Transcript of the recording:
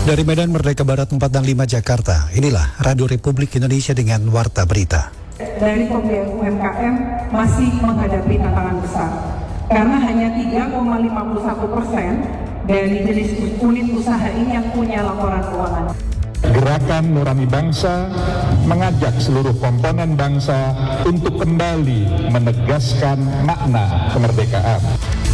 Dari Medan Merdeka Barat 4 dan 5 Jakarta, inilah Radio Republik Indonesia dengan Warta Berita. Dari pembiayaan UMKM masih menghadapi tantangan besar, karena hanya 3,51% dari jenis unit usaha ini yang punya laporan keuangan. Gerakan Nurani Bangsa mengajak seluruh komponen bangsa untuk kembali menegaskan makna kemerdekaan.